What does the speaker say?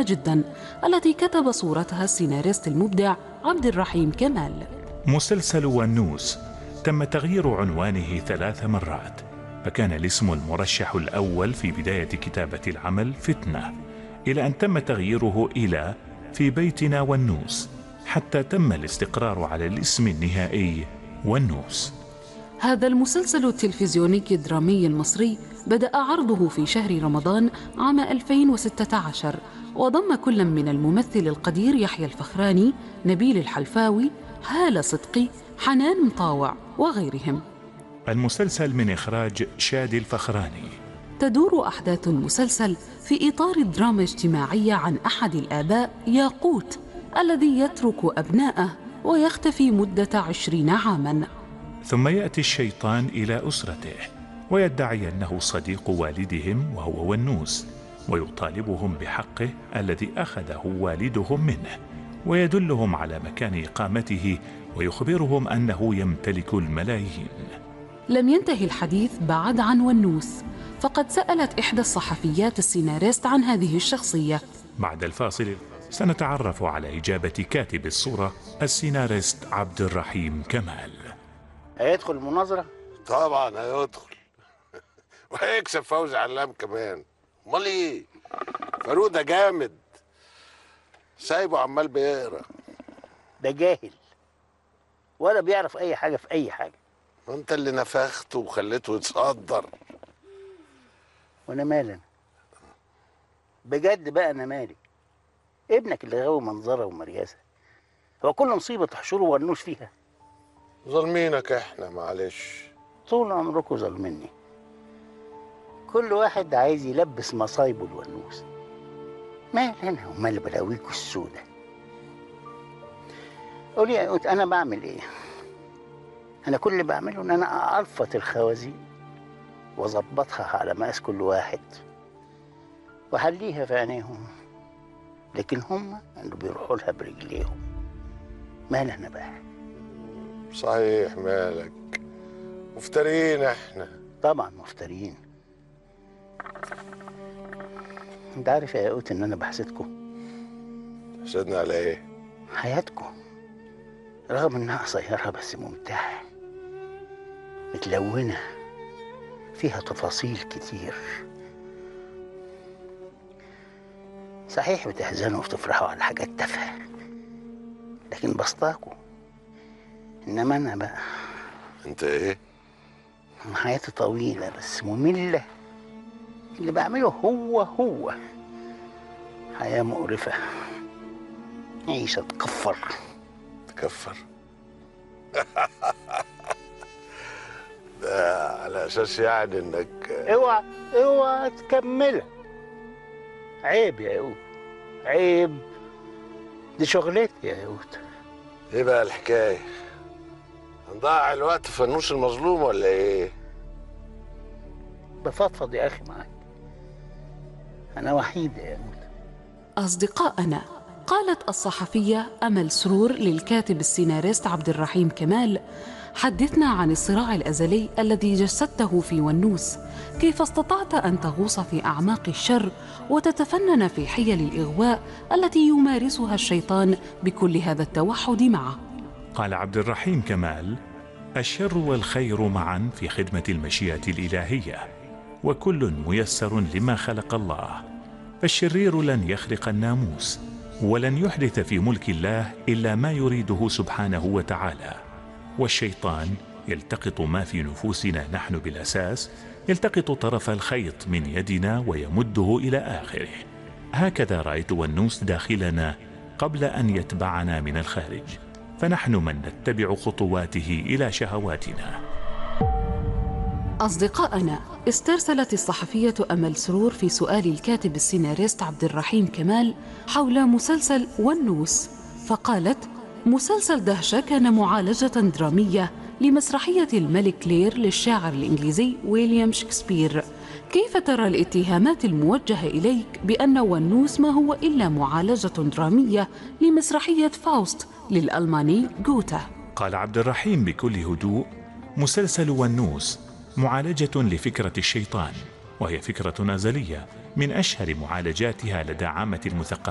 المهمة جدا التي كتب صورتها السيناريست المبدع عبد الرحيم كمال. مسلسل ونوس تم تغيير عنوانه 3 مرات، فكان الاسم المرشح الأول في بداية كتابة العمل فتنة، إلى أن تم تغييره إلى في بيتنا ونوس، حتى تم الاستقرار على الاسم النهائي ونوس. هذا المسلسل التلفزيوني الدرامي المصري بدأ عرضه في شهر رمضان عام 2016، وضم كل من الممثل القدير يحيى الفخراني، نبيل الحلفاوي، هالة صدقي، حنان مطاوع وغيرهم. المسلسل من إخراج شادي الفخراني. تدور أحداث المسلسل في إطار دراما اجتماعية عن أحد الآباء ياقوت الذي يترك أبناءه ويختفي مدة 20 عاماً. ثم يأتي الشيطان إلى أسرته ويدعي أنه صديق والدهم وهو ونوس، ويطالبهم بحقه الذي أخذه والدهم منه، ويدلهم على مكان إقامته ويخبرهم أنه يمتلك الملايين. لم ينتهي الحديث بعد عن ونوس، فقد سألت إحدى الصحفيات السيناريست عن هذه الشخصية. بعد الفاصل سنتعرف على إجابة كاتب الصورة السيناريست عبد الرحيم كمال. هيدخل المناظرة؟ طبعا هيدخل وهيكسب فوزي علام كمان. امال ايه؟ فاروق ده جامد، سايبه عمال بيقرا. ده جاهل ولا بيعرف اي حاجة في اي حاجة. وانت اللي نفخته وخليته يتصدر. وانا مالي بجد بقى؟ انا مالي؟ ابنك اللي غاوي منظره ومرياسه، هو كل مصيبه تحشره ونوش فيها. ظالمينك احنا، معلش. طول عمركم ظالميني. كل واحد عايز يلبس مصايبه الونوس. مال انا ومال بلاويكوا السودة. قولي يا قوت، انا بعمل ايه؟ انا كل اللي بعمله ان انا الفت الخوازيق واظبطها على مقاس كل واحد وحليها في عينيهم، لكن هم اللي بيروحوا لها برجليهم. مال انا بقى؟ صحيح، مالك؟ مفترين احنا. طبعا مفترين. انت عارف يا قوت ان انا بحسدكم. تحسدنا على ايه؟ حياتكم رغم انها قصيره بس ممتعه، متلونه، فيها تفاصيل كتير. صحيح بتحزنوا وتفرحوا على حاجات تافهه، لكن بسطاكوا. انما انا بقى، انت ايه؟ حياتي طويله بس ممله. اللي بعمله هو حياه مقرفه، عيشه تكفر. تكفر؟ ده على اساس يعني انك اوعى تكملها. عيب يا ياقوت، عيب. دي شغلتي يا ياقوت. ايه بقى الحكايه؟ هنضيع الوقت في النوس المظلوم ولا ايه؟ بفضفض يا اخي معاك، انا وحيد يا ياقوت. أصدقائنا، قالت الصحفية أمل سرور للكاتب السيناريست عبد الرحيم كمال: حدثنا عن الصراع الأزلي الذي جسدته في ونوس. كيف استطعت أن تغوص في أعماق الشر وتتفنن في حيل الإغواء التي يمارسها الشيطان بكل هذا التوحد معه؟ قال عبد الرحيم كمال: الشر والخير معا في خدمة المشيئة الإلهية، وكل ميسر لما خلق الله. فالشرير لن يخرق الناموس، ولن يحدث في ملك الله إلا ما يريده سبحانه وتعالى. والشيطان يلتقط ما في نفوسنا نحن بالأساس، يلتقط طرف الخيط من يدنا ويمده إلى آخره. هكذا رأيت ونوس داخلنا قبل أن يتبعنا من الخارج، فنحن من نتبع خطواته إلى شهواتنا. أصدقائنا، استرسلت الصحفية أمل سرور في سؤال الكاتب السيناريست عبد الرحيم كمال حول مسلسل ونوس، فقالت: مسلسل دهشة كان معالجة درامية لمسرحية الملك لير للشاعر الإنجليزي ويليام شكسبير. كيف ترى الاتهامات الموجهة إليك بأن ونوس ما هو إلا معالجة درامية لمسرحية فاوست للألماني غوته؟ قال عبد الرحيم بكل هدوء: مسلسل ونوس معالجة لفكرة الشيطان، وهي فكرة أزلية من أشهر معالجاتها لدى عامة المثقفين